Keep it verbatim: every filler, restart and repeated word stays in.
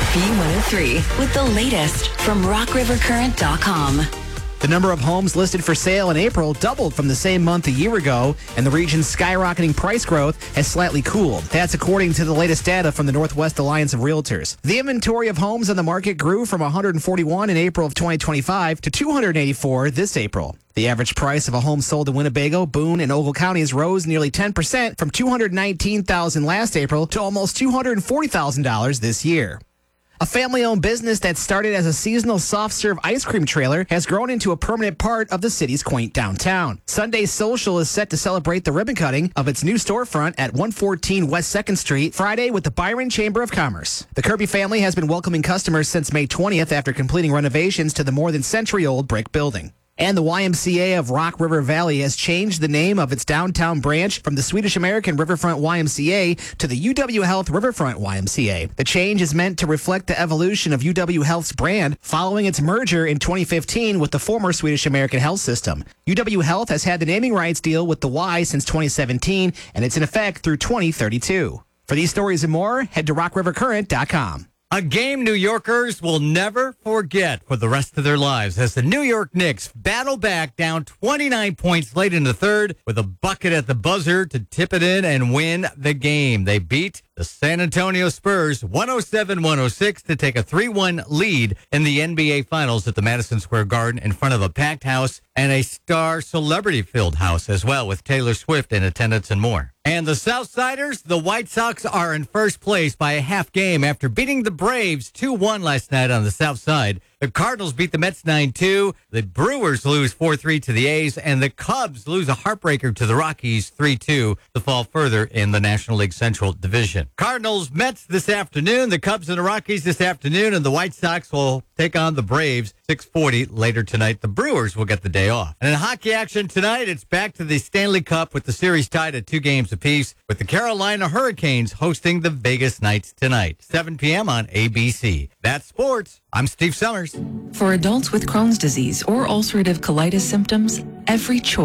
B one oh three with the latest from rock river current dot com. The number of homes listed for sale in April doubled from the same month a year ago, and the region's skyrocketing price growth has slightly cooled. That's according to the latest data from the Northwest Alliance of Realtors. The inventory of homes on the market grew from one hundred forty-one in April of twenty twenty-five to two hundred eighty-four this April. The average price of a home sold in Winnebago, Boone, and Ogle counties rose nearly ten percent from two hundred nineteen thousand dollars last April to almost two hundred forty thousand dollars this year. A family-owned business that started as a seasonal soft-serve ice cream trailer has grown into a permanent part of the city's quaint downtown. Sunday Social is set to celebrate the ribbon cutting of its new storefront at one fourteen West second Street Friday with the Byron Chamber of Commerce. The Kirby family has been welcoming customers since May twentieth after completing renovations to the more than century-old brick building. And the Y M C A of Rock River Valley has changed the name of its downtown branch from the Swedish American Riverfront Y M C A to the U W Health Riverfront Y M C A. The change is meant to reflect the evolution of U W Health's brand following its merger in twenty fifteen with the former Swedish American Health System. U W Health has had the naming rights deal with the Y since twenty seventeen, and it's in effect through twenty thirty-two. For these stories and more, head to rock river current dot com. A game New Yorkers will never forget for the rest of their lives as the New York Knicks battle back down twenty-nine points late in the third with a bucket at the buzzer to tip it in and win the game. They beat the San Antonio Spurs one oh seven one oh six to take a three one lead in the N B A Finals at the Madison Square Garden in front of a packed house and a star celebrity-filled house as well with Taylor Swift in attendance and more. And the Southsiders, the White Sox, are in first place by a half game after beating the Braves two one last night on the South Side. The Cardinals beat the Mets nine two. The Brewers lose four three to the A's. And the Cubs lose a heartbreaker to the Rockies three two to fall further in the National League Central Division. Cardinals, Mets this afternoon. The Cubs and the Rockies this afternoon. And the White Sox will take on the Braves six forty later tonight. The Brewers will get the day off. And in hockey action tonight, it's back to the Stanley Cup with the series tied at two games apiece with the Carolina Hurricanes hosting the Vegas Knights tonight, seven p.m. on A B C. That's sports. I'm Steve Summers. For adults with Crohn's disease or ulcerative colitis symptoms, every choice